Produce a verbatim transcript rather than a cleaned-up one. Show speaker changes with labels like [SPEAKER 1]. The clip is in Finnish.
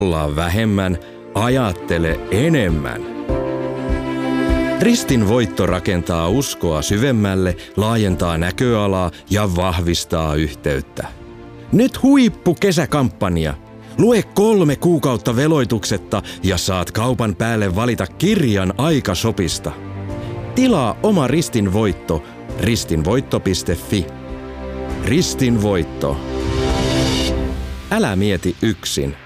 [SPEAKER 1] olla vähemmän, ajattele enemmän. Ristin voitto rakentaa uskoa syvemmälle, laajentaa näköalaa ja vahvistaa yhteyttä. Nyt huippu kesäkampanja. Lue kolme kuukautta veloituksetta ja saat kaupan päälle valita kirjan Aikashopista. Tilaa oma Ristin voitto ristinvoitto piste fi. Ristin voitto. Älä mieti yksin.